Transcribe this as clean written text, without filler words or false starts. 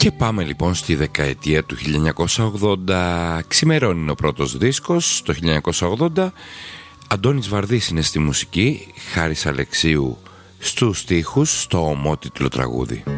Και πάμε λοιπόν στη δεκαετία του 1980. Ξημερώνει είναι ο πρώτος δίσκος, το 1980. Αντώνης Βαρδής είναι στη μουσική, Χάρης Αλεξίου στους στίχους, στο ομότιτλο τραγούδι.